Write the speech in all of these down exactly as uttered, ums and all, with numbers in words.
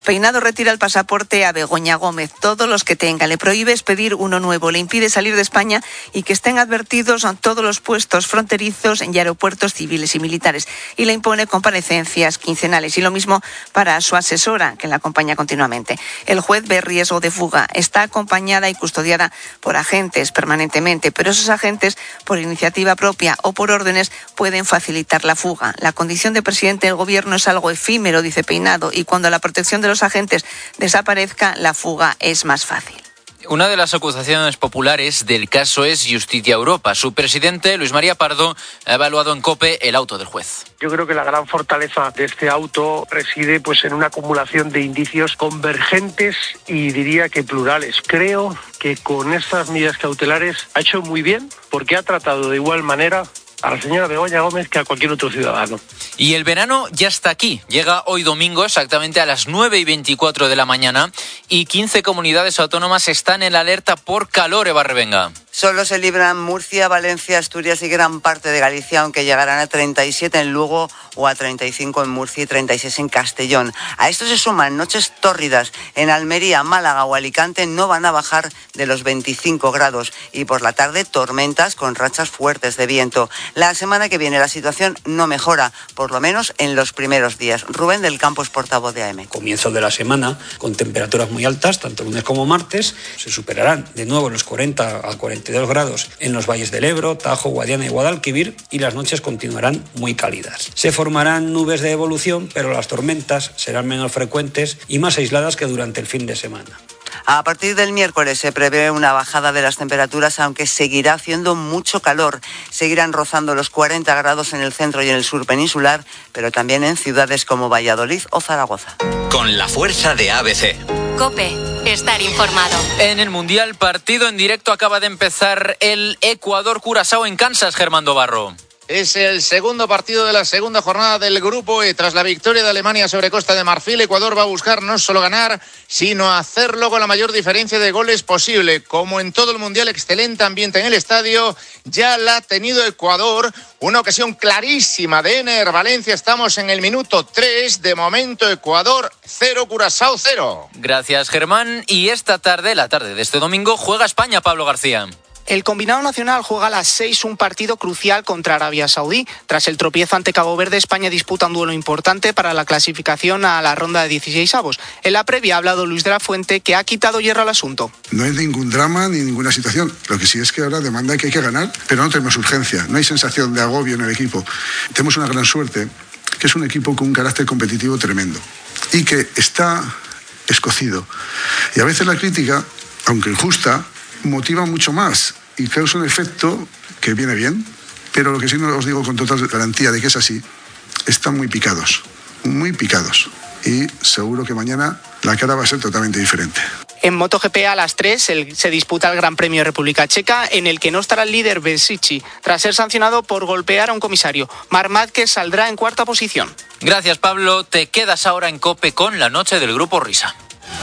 Peinado retira el pasaporte a Begoña Gómez. Todos los que tenga. Le prohíbe expedir uno nuevo. Le impide salir de España y que estén advertidos a todos los puestos fronterizos y aeropuertos civiles y militares. Y le impone comparecencias quincenales. Y lo mismo para su asesora, que la acompaña continuamente. El juez ve riesgo de fuga. Está acompañada y custodiada por agentes permanentemente, pero esos agentes, por iniciativa propia o por órdenes, pueden facilitar la fuga. La condición de presidente del gobierno es algo efímero, dice Peinado, y cuando la protección de los agentes desaparezca, la fuga es más fácil. Una de las acusaciones populares del caso es Justicia Europa. Su presidente, Luis María Pardo, ha evaluado en COPE el auto del juez. Yo creo que la gran fortaleza de este auto reside pues en una acumulación de indicios convergentes y diría que plurales. Creo que con estas medidas cautelares ha hecho muy bien porque ha tratado de igual manera a la señora Begoña Gómez que a cualquier otro ciudadano. Y el verano ya está aquí. Llega hoy domingo exactamente a las nueve y veinticuatro de la mañana y quince comunidades autónomas están en alerta por calor, Eva Revenga. Solo se libran Murcia, Valencia, Asturias y gran parte de Galicia, aunque llegarán a treinta y siete en Lugo o a treinta y cinco en Murcia y treinta y seis en Castellón. A esto se suman noches tórridas. En Almería, Málaga o Alicante no van a bajar de los veinticinco grados y por la tarde tormentas con rachas fuertes de viento. La semana que viene la situación no mejora, por lo menos en los primeros días. Rubén del Campo es portavoz de A E M E. Comienzo de la semana con temperaturas muy altas, tanto lunes como martes. Se superarán de nuevo los cuarenta a cuarenta y dos grados en los valles del Ebro, Tajo, Guadiana y Guadalquivir, y las noches continuarán muy cálidas. Se formarán nubes de evolución, pero las tormentas serán menos frecuentes y más aisladas que durante el fin de semana. A partir del miércoles se prevé una bajada de las temperaturas, aunque seguirá haciendo mucho calor. Seguirán rozando los cuarenta grados en el centro y en el sur peninsular, pero también en ciudades como Valladolid o Zaragoza. Con la fuerza de A B C. COPE. Estar informado. En el Mundial, partido en directo, acaba de empezar el Ecuador-Curazao en Kansas, Germán Dobarro. Es el segundo partido de la segunda jornada del Grupo E. Tras la victoria de Alemania sobre Costa de Marfil, Ecuador va a buscar no solo ganar, sino hacerlo con la mayor diferencia de goles posible. Como en todo el Mundial, excelente ambiente en el estadio. Ya la ha tenido Ecuador. Una ocasión clarísima de Ener Valencia. Estamos en el minuto tres. De momento, Ecuador cero, Curazao cero. Gracias, Germán. Y esta tarde, la tarde de este domingo, juega España, Pablo García. El combinado nacional juega a las seis un partido crucial contra Arabia Saudí. Tras el tropiezo ante Cabo Verde, España disputa un duelo importante para la clasificación a la ronda de dieciseisavos. En la previa ha hablado Luis de la Fuente, que ha quitado hierro al asunto. No hay ningún drama ni ninguna situación. Lo que sí es que ahora demanda que hay que ganar, pero no tenemos urgencia. No hay sensación de agobio en el equipo. Tenemos una gran suerte, que es un equipo con un carácter competitivo tremendo y que está escocido. Y a veces la crítica, aunque injusta, motiva mucho más y causa un efecto que viene bien, pero lo que sí no os digo con total garantía de que es así, están muy picados, muy picados, y seguro que mañana la cara va a ser totalmente diferente. En MotoGP a las tres el, se disputa el Gran Premio de República Checa, en el que no estará el líder Besici, tras ser sancionado por golpear a un comisario. Marc Márquez saldrá en cuarta posición. Gracias, Pablo. Te quedas ahora en COPE con la noche del Grupo Risa.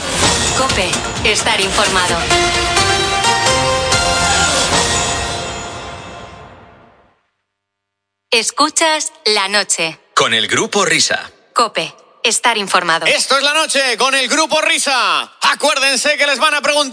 COPE. Estar informado. Escuchas La Noche. Con el Grupo Risa. COPE. Estar informado. Esto es La Noche con el Grupo Risa. Acuérdense que les van a preguntar.